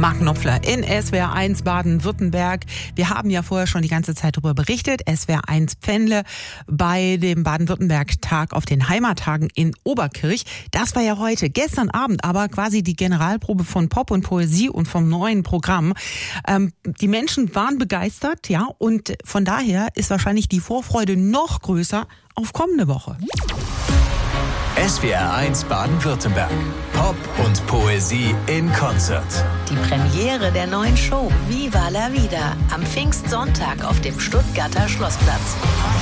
Mark Knopfler in SWR 1 Baden-Württemberg. Wir haben ja vorher schon die ganze Zeit darüber berichtet. SWR 1 Pfändle bei dem Baden-Württemberg-Tag auf den Heimattagen in Oberkirch. Das war ja heute, gestern Abend, aber quasi die Generalprobe von Pop und Poesie und vom neuen Programm. Die Menschen waren begeistert, ja, und von daher ist wahrscheinlich die Vorfreude noch größer auf kommende Woche. SWR 1 Baden-Württemberg. Pop und Poesie in Konzert. Die Premiere der neuen Show Viva la Vida am Pfingstsonntag auf dem Stuttgarter Schlossplatz.